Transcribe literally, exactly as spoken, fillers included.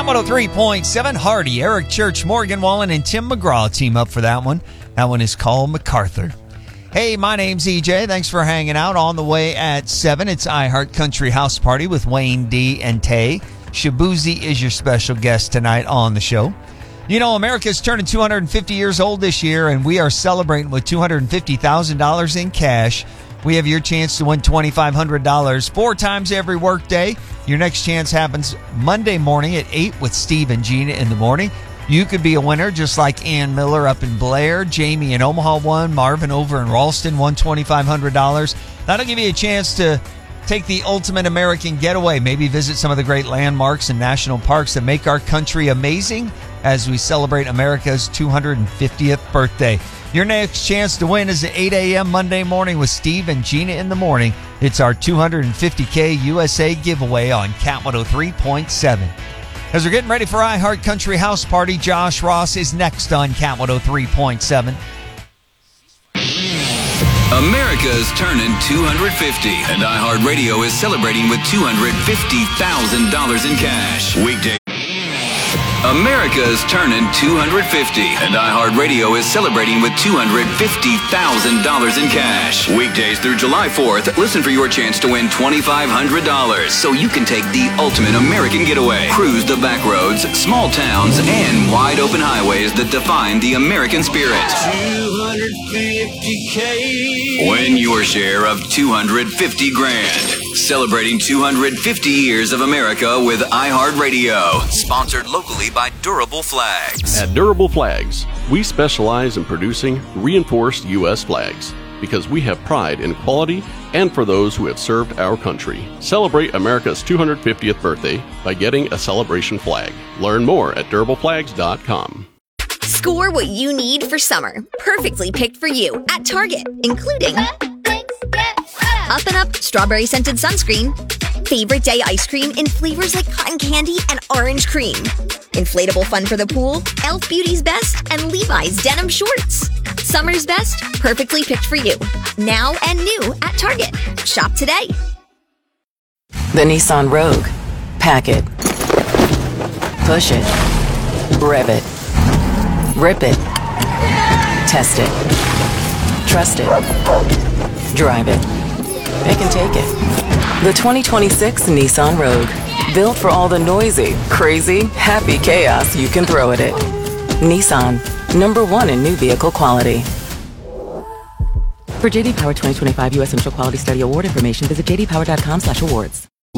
Cat one oh three point seven, Hardy, Eric Church, Morgan Wallen, and Tim McGraw team up for that one. That one is called MacArthur. Hey, my name's E J. Thanks for hanging out. On the way at seven, it's iHeart Country House Party with Wayne D. and Tay. Shabuzi is your special guest tonight on the show. You know, America's turning two hundred fifty years old this year, and we are celebrating with two hundred fifty thousand dollars in cash. We have your chance to win twenty-five hundred dollars four times every workday. Your next chance happens Monday morning at eight with Steve and Gina in the morning. You could be a winner just like Ann Miller up in Blair. Jamie in Omaha won. Marvin over in Ralston won twenty-five hundred dollars. That'll give you a chance to take the ultimate American getaway. Maybe visit some of the great landmarks and national parks that make our country amazing as we celebrate America's two hundred fiftieth birthday. Your next chance to win is at eight a.m. Monday morning with Steve and Gina in the morning. It's our two hundred fifty thousand U S A giveaway on Cat one oh three point seven. As we're getting ready for iHeart Country House Party, Josh Ross is next on Cat one oh three point seven. America's turning two hundred fifty, and iHeartRadio is celebrating with two hundred fifty thousand dollars in cash. Weekday. America's turning two hundred fifty, and iHeartRadio is celebrating with two hundred fifty thousand dollars in cash. Weekdays through July fourth, listen for your chance to win twenty-five hundred dollars so you can take the ultimate American getaway. Cruise the back roads, small towns, and wide open highways that define the American spirit. two hundred fifty K. Win your share of two hundred fifty grand. Celebrating two hundred fifty years of America with iHeartRadio. Sponsored locally by Durable Flags. At Durable Flags, we specialize in producing reinforced U S flags because we have pride in quality and for those who have served our country. Celebrate America's two hundred fiftieth birthday by getting a celebration flag. Learn more at durable flags dot com. Score what you need for summer. Perfectly picked for you at Target, including Up and Up Strawberry Scented Sunscreen, Favorite Day Ice Cream in flavors like cotton candy and orange cream, Inflatable Fun for the Pool, e l f Beauty's Best, and Levi's Denim Shorts. Summer's best, perfectly picked for you. Now and new at Target. Shop today. The Nissan Rogue. Pack it. Push it. Rev it. Rip it. Test it. Trust it. Drive it. It can take it. The twenty twenty-six Nissan Rogue. Built for all the noisy, crazy, happy chaos you can throw at it. Nissan. Number one in new vehicle quality. For J D Power twenty twenty-five U S Initial Quality Study Award information, visit j d power dot com slash awards.